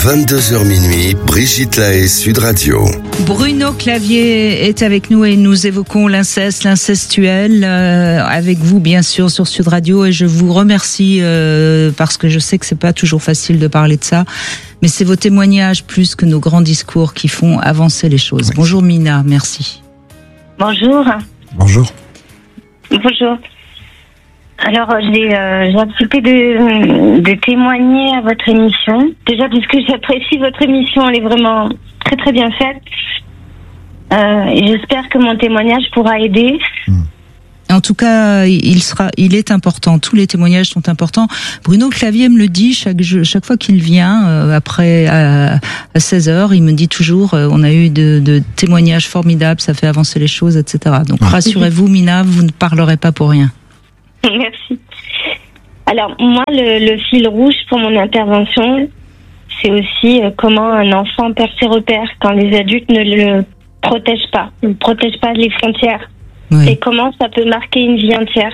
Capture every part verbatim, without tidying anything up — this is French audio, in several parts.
vingt-deux heures minuit, Brigitte Lahaie, Sud Radio. Bruno Clavier est avec nous et nous évoquons l'inceste, l'incestuel, euh, avec vous bien sûr sur Sud Radio, et je vous remercie euh, parce que je sais que c'est pas toujours facile de parler de ça, mais c'est vos témoignages plus que nos grands discours qui font avancer les choses. Oui. Bonjour Mina, merci. Bonjour. Bonjour. Bonjour. Alors, j'ai, euh, j'ai accepté de, de témoigner à votre émission. Déjà, parce que j'apprécie votre émission, elle est vraiment très très bien faite. Euh, et j'espère que mon témoignage pourra aider. En tout cas, il sera, il est important. Tous les témoignages sont importants. Bruno Clavier me le dit chaque chaque fois qu'il vient euh, après à, à seize heures, il me dit toujours euh, on a eu de, de témoignages formidables, ça fait avancer les choses, et cetera. Donc rassurez-vous, Mina, vous ne parlerez pas pour rien. Merci. Alors moi, le, le fil rouge pour mon intervention, c'est aussi euh, comment un enfant perd ses repères quand les adultes ne le protègent pas, ne protègent pas les frontières. Oui. Et comment ça peut marquer une vie entière.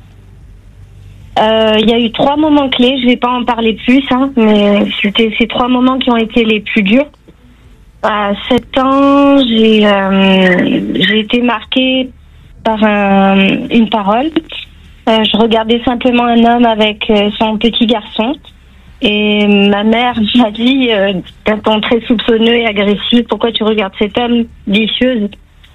Il euh, y a eu trois moments clés, je vais pas en parler plus, hein, mais c'était ces trois moments qui ont été les plus durs. À sept ans, j'ai, euh, j'ai été marquée par un, une parole. Euh, je regardais simplement un homme avec euh, son petit garçon. Et ma mère m'a dit, euh, d'un ton très soupçonneux et agressif, pourquoi tu regardes cet homme, vicieuse.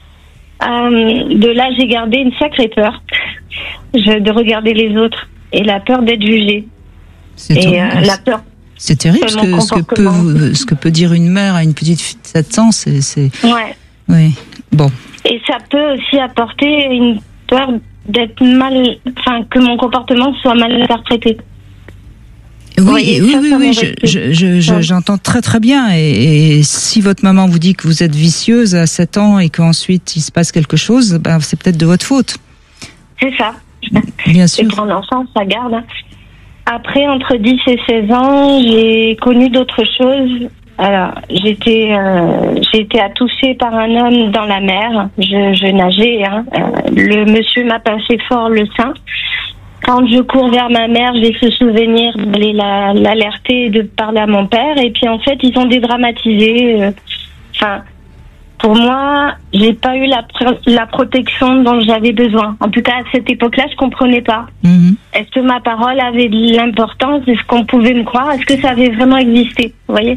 Euh, de là, j'ai gardé une sacrée peur je, de regarder les autres et la peur d'être jugée. C'est, et, euh, la peur c'est terrible ce que, ce, que peut, ce que peut dire une mère à une petite fille de sept ans. C'est, c'est... Ouais. Oui. Bon. Et ça peut aussi apporter une peur d'être mal, enfin que mon comportement soit mal interprété. Oui, oui, oui, ça, oui, ça oui je, je, je, je, j'entends très très bien. Et, et si votre maman vous dit que vous êtes vicieuse à sept ans et qu'ensuite il se passe quelque chose, ben c'est peut-être de votre faute. C'est ça. Bien sûr. Et quand l'enfant, ça garde. Après, entre dix et seize ans, j'ai connu d'autres choses. Alors, j'étais, euh, j'ai été attouchée par un homme dans la mer. Je, je nageais. Hein. Euh, le monsieur m'a passé fort le sein. Quand je cours vers ma mère, j'ai ce souvenir d'aller la, l'alerter et de parler à mon père. Et puis en fait, ils ont dédramatisé. Enfin, euh, pour moi, j'ai pas eu la, la protection dont j'avais besoin. En tout cas, à cette époque-là, je comprenais pas. Mmh. Est-ce que ma parole avait de l'importance? Est-ce qu'on pouvait me croire? Est-ce que ça avait vraiment existé? Vous voyez?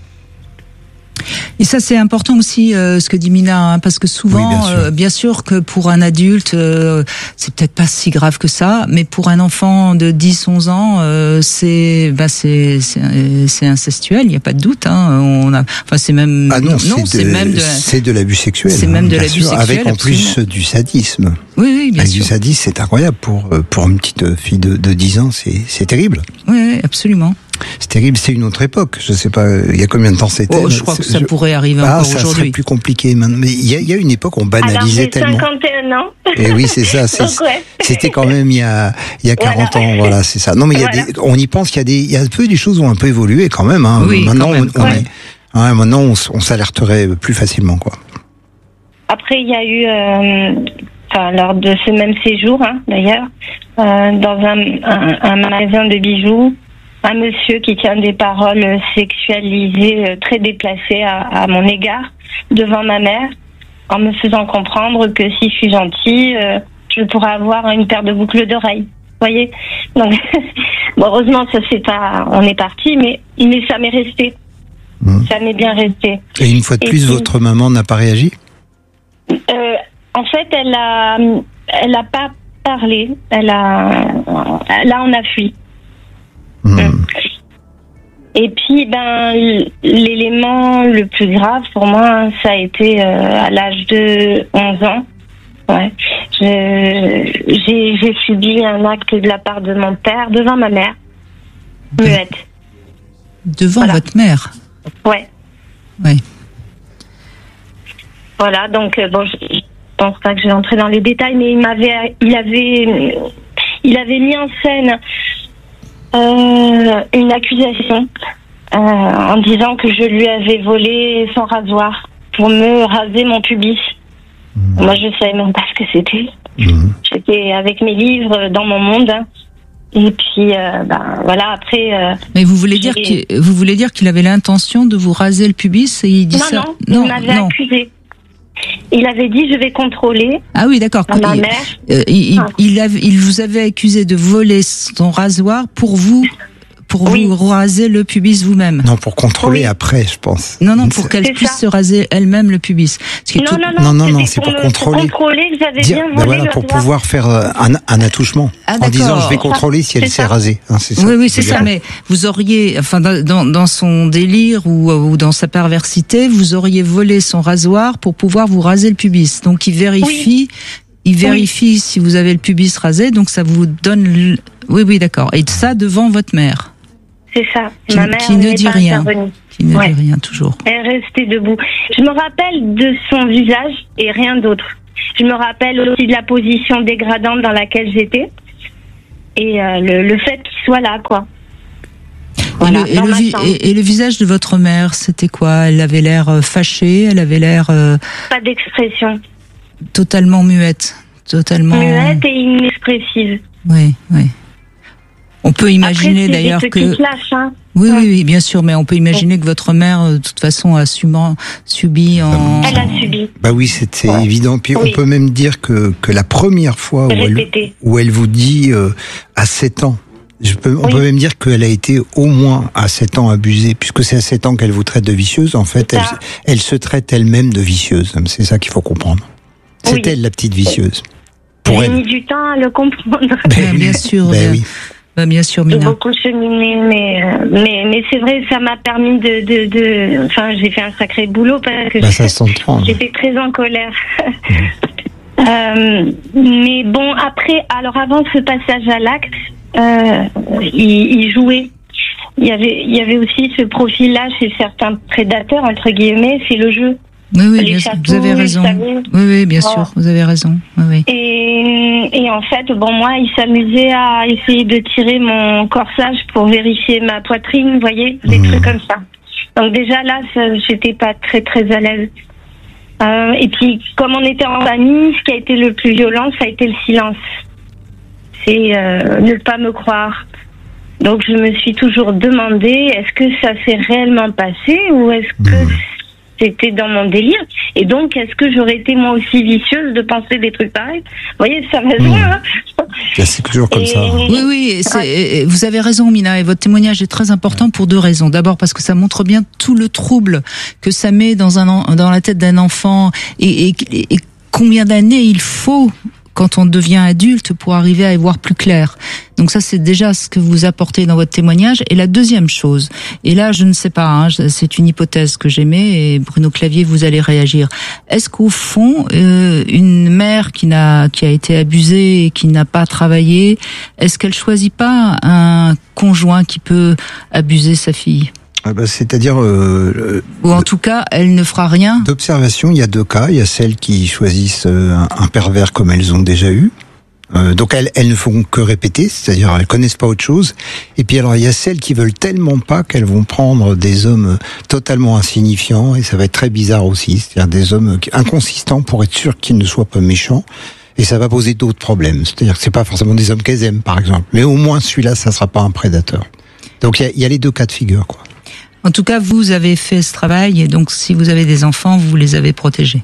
Et ça, c'est important aussi, euh, ce que dit Mina, hein, parce que souvent, oui, bien, sûr. Euh, bien sûr que pour un adulte, euh, c'est peut-être pas si grave que ça, mais pour un enfant de dix, onze ans, euh, c'est, bah, c'est, c'est, c'est incestuel, il n'y a pas de doute. Hein, on a, enfin, c'est même, ah non, non c'est, c'est de, même de, c'est de l'abus sexuel. C'est même de l'abus sûr, sexuel, avec en absolument. plus du sadisme. Oui, oui, bien avec sûr. Du sadisme, c'est incroyable pour pour une petite fille de, de dix ans, c'est c'est terrible. Oui, oui, absolument. C'est terrible, c'est une autre époque. Je sais pas, il y a combien de temps c'était? Oh, je crois que ça je... pourrait arriver ah, encore ça aujourd'hui. Ça serait plus compliqué maintenant. Mais il y a, il y a une époque où on banalisait tellement. Alors, j'ai cinquante et un ans. Et oui, c'est ça. C'est, Donc, ouais. C'était quand même il y a, il y a quarante voilà. ans. Voilà, c'est ça. Non, mais il y a voilà. des, on y pense qu'il y a des, il y a un peu des choses ont un peu évolué quand même. Hein. Oui, maintenant, quand même. on, on ouais. est, hein, maintenant, on, on s'alerterait plus facilement, quoi. Après, il y a eu, euh, enfin, lors de ce même séjour, hein, d'ailleurs, euh, dans un, un, un magasin de bijoux, un monsieur qui tient des paroles sexualisées euh, très déplacées à, à mon égard devant ma mère, en me faisant comprendre que si je suis gentille, euh, je pourrais avoir une paire de boucles d'oreilles. Vous voyez? Donc, bon, heureusement, ça c'est pas, on est parti, mais, mais ça m'est resté. Mmh. Ça m'est bien resté. Et une fois de plus, puis, votre maman n'a pas réagi? euh, En fait, elle a, elle a pas parlé. Elle a, là, on a fui. Mmh. Et puis, ben, l'élément le plus grave pour moi, ça a été euh, à l'âge de onze ans. Ouais. Je, j'ai, j'ai subi un acte de la part de mon père devant ma mère, muette. Devant voilà. Votre mère? Ouais. Ouais. Voilà, donc euh, bon, je, je pense pas que je vais entrer dans les détails, mais il m'avait, il avait, il avait mis en scène Euh, une accusation euh, en disant que je lui avais volé son rasoir pour me raser mon pubis. Mmh. Moi, je savais même pas ce que c'était. Mmh. J'étais avec mes livres dans mon monde. Hein. Et puis, euh, ben voilà, après. Euh, Mais vous voulez dire qu'il, vous voulez dire qu'il avait l'intention de vous raser le pubis et il dit non, ça? Non, non, il m'avait non. accusé. Il avait dit je vais contrôler. Ah oui, d'accord. Ma il, mère. Euh, il, ah. il, avait, il vous avait accusé de voler son rasoir pour vous. Pour oui. vous raser le pubis vous-même. Non, pour contrôler oui. après, je pense. Non, non, pour qu'elle c'est puisse ça. se raser elle-même le pubis. Non, tout... non, non, non, non, non, c'est pour, pour contrôler. Pour contrôler que j'avais Dire, bien ben volé voilà, le pour rasoir. pouvoir faire un, un attouchement. Ah, en disant, je vais contrôler si elle s'est rasée. Hein, c'est ça. Oui, oui, c'est ça. Mais vous auriez, enfin, dans, dans son délire ou, ou dans sa perversité, vous auriez volé son rasoir pour pouvoir vous raser le pubis. Donc, il vérifie. Oui. Il vérifie oui. si vous avez le pubis rasé, donc ça vous donne. Le... Oui, oui, d'accord. Et ça devant votre mère. C'est ça. Qui, Ma mère qui ne dit rien. Intervenue. Qui ne ouais. dit rien toujours. Elle est restée debout. Je me rappelle de son visage et rien d'autre. Je me rappelle aussi de la position dégradante dans laquelle j'étais et euh, le, le fait qu'il soit là, quoi. Voilà, et, le, et, le vi- et, et le visage de votre mère, c'était quoi? Elle avait l'air fâchée, elle avait l'air. Euh, Pas d'expression. Totalement muette, totalement. Muette et inexpressive. Oui, oui. On peut imaginer Après, d'ailleurs que. Lâches, hein. Oui, oui, oui, bien sûr, mais on peut imaginer que votre mère, de toute façon, a subi, subi en. Elle a subi. Bah oui, c'était ouais. évident. Puis oui. on peut même dire que que la première fois où elle, où elle vous dit euh, à sept ans, je peux, on oui. peut même dire qu'elle a été au moins à sept ans abusée, puisque c'est à sept ans qu'elle vous traite de vicieuse. En fait, elle, elle se traite elle-même de vicieuse. C'est ça qu'il faut comprendre. C'est oui. elle la petite vicieuse. Pour J'ai elle. mis du temps à le comprendre. Ben, bien sûr. Ben bien. oui. Ben bien sûr, Mina. J'ai beaucoup cheminé, mais mais mais c'est vrai, ça m'a permis de de, de... enfin, j'ai fait un sacré boulot parce que ben, ça s'entend. J'étais très en colère. Mmh. euh, mais bon, après, alors avant ce passage à l'acte, euh, il, il jouait. Il y avait il y avait aussi ce profil-là chez certains prédateurs entre guillemets, c'est le jeu. Oui, oui, bien sûr, vous avez raison. Oui, oui, bien sûr, vous avez raison. Oui, oui. Et, et en fait, bon, moi, il s'amusait à essayer de tirer mon corsage pour vérifier ma poitrine, vous voyez, des mmh. trucs comme ça. Donc déjà là, ça, j'étais pas très très à l'aise. Euh, et puis, comme on était en famille, ce qui a été le plus violent, ça a été le silence. C'est euh, ne pas me croire. Donc je me suis toujours demandé, est-ce que ça s'est réellement passé ou est-ce que... Mmh. C'était dans mon délire. Et donc, est-ce que j'aurais été moi aussi vicieuse de penser des trucs pareils? Vous voyez, ça va loin. Hein. C'est toujours comme et... ça. Oui, oui, c'est, vous avez raison, Mina. Et votre témoignage est très important pour deux raisons. D'abord, parce que ça montre bien tout le trouble que ça met dans, un, dans la tête d'un enfant et, et, et combien d'années il faut quand on devient adulte pour arriver à y voir plus clair. Donc ça, c'est déjà ce que vous apportez dans votre témoignage. Et la deuxième chose, et là, je ne sais pas, hein, c'est une hypothèse que j'émets, et Bruno Clavier, vous allez réagir. Est-ce qu'au fond, euh, une mère qui n'a, qui a été abusée et qui n'a pas travaillé, est-ce qu'elle choisit pas un conjoint qui peut abuser sa fille ? Ah bah, c'est-à-dire... Euh, Ou en tout cas, elle ne fera rien. D'observation, il y a deux cas. Il y a celles qui choisissent un, un pervers comme elles ont déjà eu. Euh, donc elles, elles ne font que répéter, c'est-à-dire elles connaissent pas autre chose. Et puis alors il y a celles qui veulent tellement pas qu'elles vont prendre des hommes totalement insignifiants, et ça va être très bizarre aussi, c'est-à-dire des hommes inconsistants pour être sûr qu'ils ne soient pas méchants. Et ça va poser d'autres problèmes. C'est-à-dire que c'est pas forcément des hommes qu'elles aiment, par exemple. Mais au moins celui-là, ça sera pas un prédateur. Donc il y a, il y a les deux cas de figure, quoi. En tout cas, vous avez fait ce travail, et donc si vous avez des enfants, vous les avez protégés.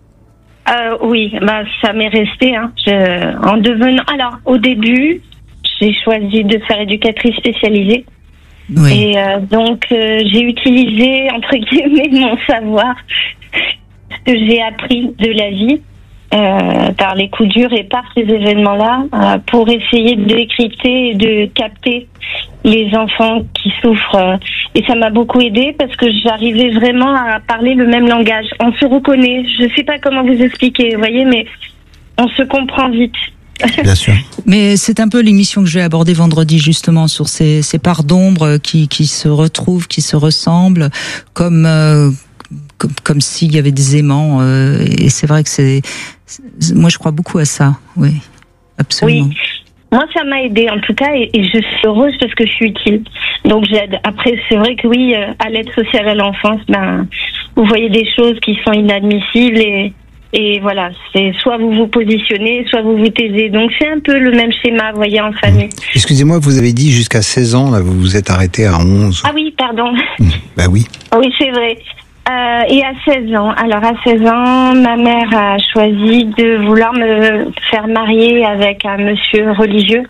Euh, oui, bah ça m'est resté. Hein. Je, en devenant, alors au début, j'ai choisi de faire éducatrice spécialisée, oui. et euh, donc euh, j'ai utilisé entre guillemets mon savoir, ce que j'ai appris de la vie euh, par les coups durs et par ces événements-là, euh, pour essayer de décrypter et de capter les enfants qui souffrent. Euh, et ça m'a beaucoup aidé parce que j'arrivais vraiment à parler le même langage. On se reconnaît. Je sais pas comment vous expliquer, vous voyez, mais on se comprend vite. Bien sûr. Mais c'est un peu l'émission que je vais aborder vendredi, justement, sur ces, ces parts d'ombre qui, qui se retrouvent, qui se ressemblent, comme, euh, comme, comme s'il y avait des aimants. Euh, et c'est vrai que c'est, c'est... Moi, je crois beaucoup à ça, oui. Absolument. Oui. Moi, ça m'a aidé en tout cas, et, et je suis heureuse parce que je suis utile. Donc j'aide. Après, c'est vrai que oui, à l'aide sociale à l'enfance, ben, vous voyez des choses qui sont inadmissibles et Et voilà, c'est soit vous vous positionnez, soit vous vous taisez. Donc c'est un peu le même schéma, vous voyez, en famille. Excusez-moi, vous avez dit jusqu'à seize ans, là, vous vous êtes arrêté à onze. Ah oui, pardon. Bah oui. Oui, c'est vrai. Euh, et à seize ans, alors à seize ans, ma mère a choisi de vouloir me faire marier avec un monsieur religieux.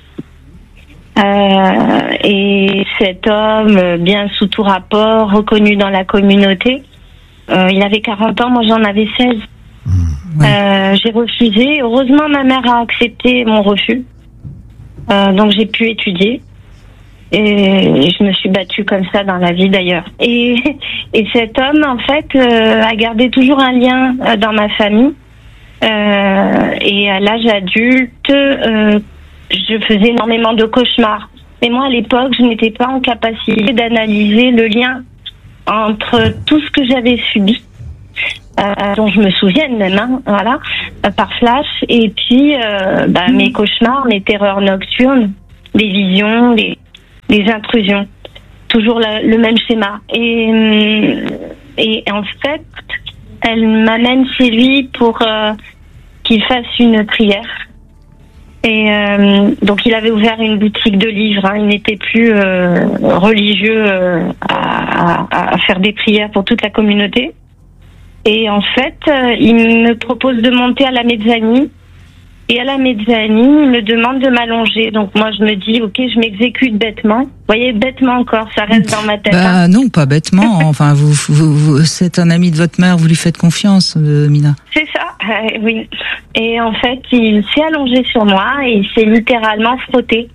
Euh, et cet homme, bien sous tout rapport, reconnu dans la communauté, euh, il avait quarante ans, moi j'en avais seize. Mmh. Ouais. Euh, j'ai refusé. Heureusement, ma mère a accepté mon refus. Euh, donc j'ai pu étudier. Et je me suis battue comme ça dans la vie d'ailleurs. Et, et cet homme, en fait, euh, a gardé toujours un lien euh, dans ma famille. Euh, et à l'âge adulte, euh, je faisais énormément de cauchemars. Mais moi, à l'époque, je n'étais pas en capacité d'analyser le lien entre tout ce que j'avais subi, euh, dont je me souviens même, hein, voilà, euh, par flash, et puis euh, bah, mes cauchemars, mes terreurs nocturnes, les visions, les, les intrusions. Toujours la, le même schéma. Et, et en fait, elle m'amène chez lui pour euh, qu'il fasse une prière. Et euh, donc il avait ouvert une boutique de livres, hein. Il n'était plus euh, religieux euh, à, à, à faire des prières pour toute la communauté. Et en fait, euh, il me propose de monter à la mezzanine. Et à la mezzanine, il me demande de m'allonger. Donc moi, je me dis, ok, je m'exécute bêtement. Vous voyez, bêtement encore, ça reste dans ma tête. Bah hein. Non, pas bêtement. Enfin, vous, vous, vous, c'est un ami de votre mère, vous lui faites confiance, euh, Mina. C'est ça, euh, oui. Et en fait, il s'est allongé sur moi et il s'est littéralement frotté.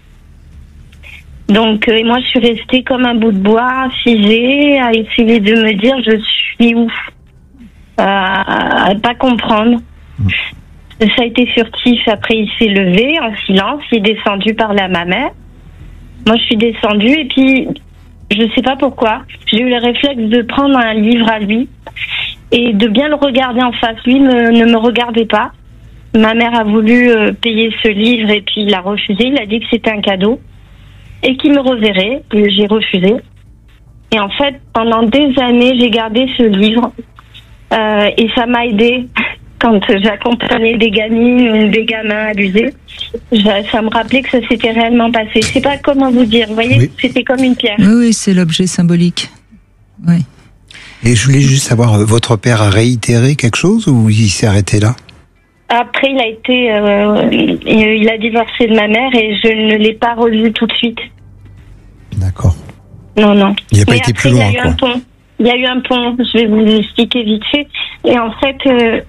Donc, euh, et moi, je suis restée comme un bout de bois, figée, à essayer de me dire, je suis où, euh, à pas comprendre. Ça a été furtif. Après, il s'est levé en silence. Il est descendu par là ma mère. Moi, je suis descendue et puis, je sais pas pourquoi, j'ai eu le réflexe de prendre un livre à lui et de bien le regarder en face. Lui me, ne me regardait pas. Ma mère a voulu euh, payer ce livre et puis il a refusé. Il a dit que c'était un cadeau et qu'il me reverrait. Et j'ai refusé. Et en fait, pendant des années, j'ai gardé ce livre euh, et ça m'a aidée. Quand j'accompagnais des gamines ou des gamins abusés, ça me rappelait que ça s'était réellement passé. Je sais pas comment vous dire, vous voyez, oui. C'était comme une pierre. Oui, oui, c'est l'objet symbolique. Oui. Et je voulais juste savoir, votre père a réitéré quelque chose ou il s'est arrêté là ? Après, il a été, euh, il a divorcé de ma mère et je ne l'ai pas revu tout de suite. D'accord. Non, non. Il n'a pas Mais été après, plus loin, il y a eu quoi. un pont. Il y a eu un pont, je vais vous expliquer vite fait. Et en fait, euh,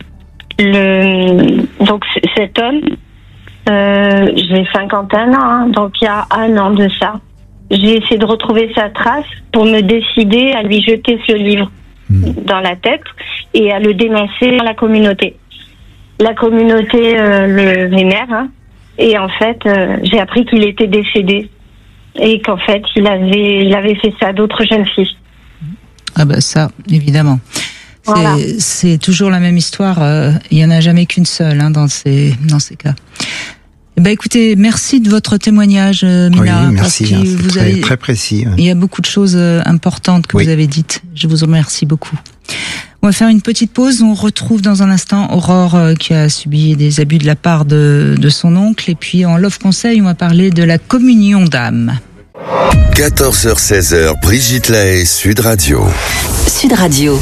le donc c- cet homme, euh, j'ai cinquante et un ans, hein, donc il y a un an de ça, j'ai essayé de retrouver sa trace pour me décider à lui jeter ce livre mmh. dans la tête et à le dénoncer dans la communauté. La communauté euh, le vénère, hein, et en fait, euh, j'ai appris qu'il était décédé et qu'en fait, il avait, il avait fait ça à d'autres jeunes filles. Ah ben ça, évidemment. C'est, voilà. c'est toujours la même histoire. Euh, il y en a jamais qu'une seule hein, dans ces dans ces cas. Eh ben écoutez, merci de votre témoignage, euh, Mina. Oui, merci. Parce que Hein, c'est vous très, avez, très précis. Ouais. Il y a beaucoup de choses euh, importantes que oui. vous avez dites. Je vous remercie beaucoup. On va faire une petite pause. On retrouve dans un instant Aurore euh, qui a subi des abus de la part de de son oncle. Et puis en Love Conseil, on va parler de la communion d'âme. quatorze heures seize heures, Brigitte Lahaie, Sud Radio. Sud Radio.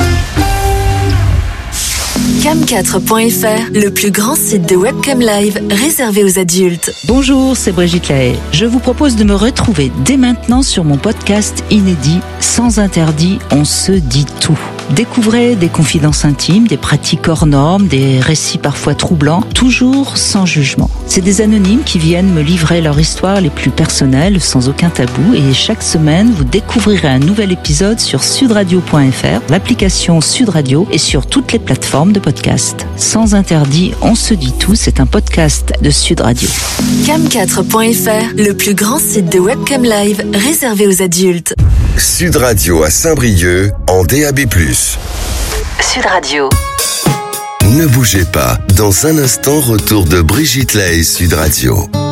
cam quatre point f r, le plus grand site de webcam live réservé aux adultes. Bonjour, c'est Brigitte Lahaie. Je vous propose de me retrouver dès maintenant sur mon podcast inédit Sans interdit, on se dit tout. Découvrez des confidences intimes, des pratiques hors normes, des récits parfois troublants, toujours sans jugement. C'est des anonymes qui viennent me livrer leur histoire les plus personnelles, sans aucun tabou. Et chaque semaine, vous découvrirez un nouvel épisode sur sudradio point f r, l'application Sud Radio et sur toutes les plateformes de podcast. Sans interdit, on se dit tout. C'est un podcast de Sud Radio. cam quatre point f r, le plus grand site de webcam live réservé aux adultes. Sud Radio à Saint-Brieuc en D A B plus. Sud Radio. Ne bougez pas. Dans un instant, retour de Brigitte Lahaie, Sud Radio.